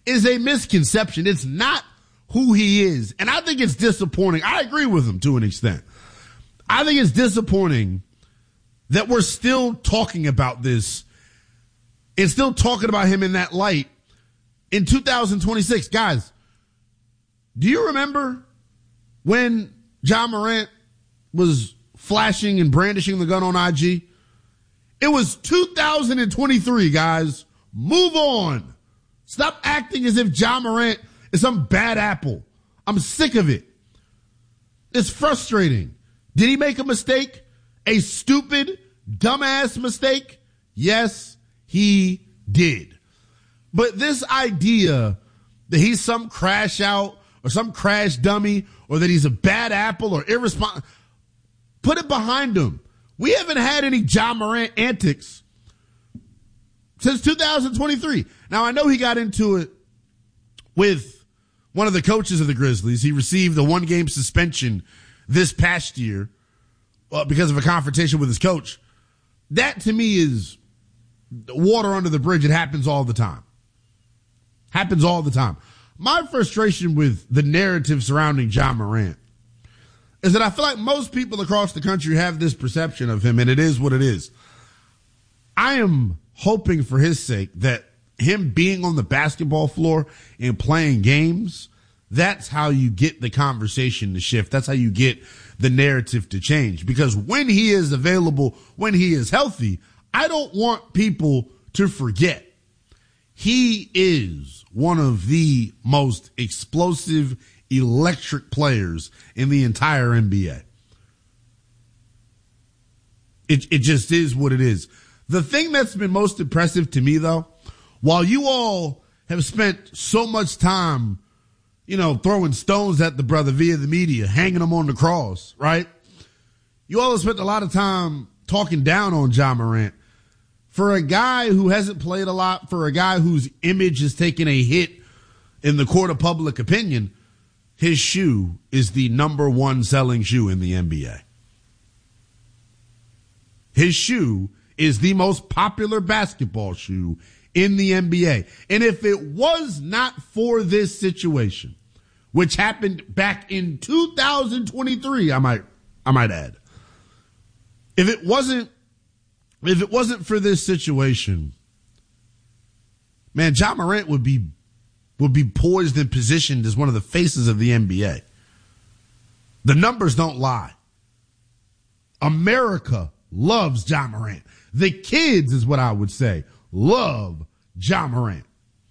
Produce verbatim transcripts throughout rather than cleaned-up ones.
is a misconception. It's not who he is. And I think it's disappointing. I agree with him to an extent. I think it's disappointing that we're still talking about this and still talking about him in that light in two thousand twenty-six. Guys, do you remember when Ja Morant was flashing and brandishing the gun on I G? It was two thousand twenty-three, guys. Move on. Stop acting as if Ja Morant is some bad apple. I'm sick of it. It's frustrating. Did he make a mistake? A stupid, dumbass mistake? Yes, he did. But this idea that he's some crash out or some crash dummy or that he's a bad apple or irresponsible, put it behind him. We haven't had any Ja Morant antics since two thousand twenty-three. Now, I know he got into it with one of the coaches of the Grizzlies. He received a one-game suspension this past year uh, because of a confrontation with his coach. That, to me, is water under the bridge. It happens all the time. Happens all the time. My frustration with the narrative surrounding Ja Morant is that I feel like most people across the country have this perception of him, and it is what it is. I am hoping for his sake that him being on the basketball floor and playing games, that's how you get the conversation to shift. That's how you get the narrative to change. Because when he is available, when he is healthy, I don't want people to forget he is one of the most explosive, electric players in the entire N B A. It, it just is what it is. The thing that's been most impressive to me, though, while you all have spent so much time, you know, throwing stones at the brother via the media, hanging him on the cross, right? You all have spent a lot of time talking down on Ja Morant. For a guy who hasn't played a lot, for a guy whose image has taken a hit in the court of public opinion, his shoe is the number one selling shoe in the N B A. His shoe is the most popular basketball shoe in the N B A. And if it was not for this situation, which happened back in two thousand twenty-three, I might, I might add, if it wasn't, if it wasn't for this situation, man, Ja Morant would be, would be poised and positioned as one of the faces of the N B A. The numbers don't lie. America loves Ja Morant. The kids, is what I would say, love Ja Morant.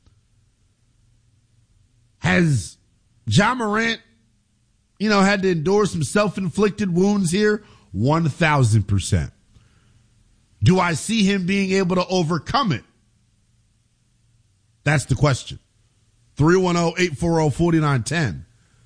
Has Ja Morant, you know, had to endure some self-inflicted wounds here? one thousand percent. Do I see him being able to overcome it? That's the question. three one zero, eight four zero, four nine one zero.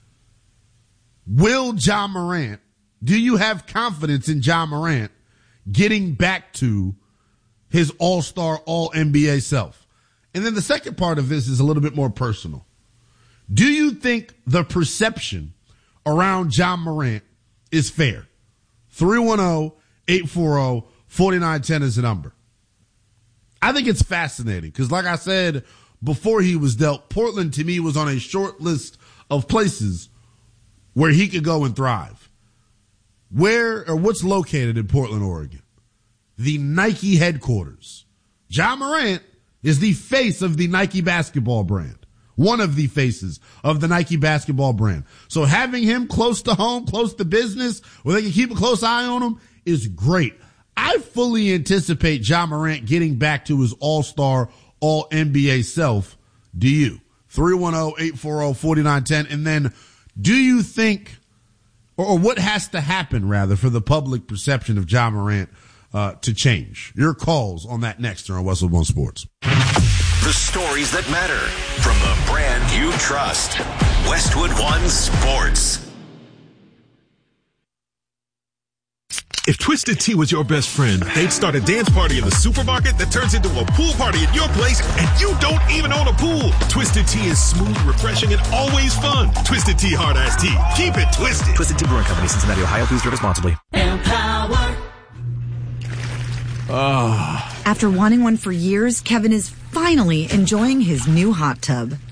Will Ja Morant, do you have confidence in Ja Morant getting back to his all-star, all-N B A self? And then the second part of this is a little bit more personal. Do you think the perception around Ja Morant is fair? three one zero, eight four zero, four nine one zero is the number. I think it's fascinating because, like I said before he was dealt, Portland to me was on a short list of places where he could go and thrive. Where or what's located in Portland, Oregon? The Nike headquarters. Ja Morant is the face of the Nike basketball brand. One of the faces of the Nike basketball brand. So having him close to home, close to business, where they can keep a close eye on him is great. I fully anticipate Ja Morant getting back to his all-star, all-N B A self. Do you? three one zero, eight four zero, four nine one zero. And then do you think, or, or what has to happen, rather, for the public perception of Ja Morant uh, to change? Your calls on that next on Westwood One Sports. The stories that matter from the brand you trust. Westwood One Sports. If Twisted Tea was your best friend, they'd start a dance party in the supermarket that turns into a pool party at your place, and you don't even own a pool. Twisted Tea is smooth, refreshing, and always fun. Twisted Tea Hard Iced Tea. Keep it twisted. Twisted Tea Brewing Company, Cincinnati, Ohio. Please drink responsibly. Empower. Oh. After wanting one for years, Kevin is finally enjoying his new hot tub.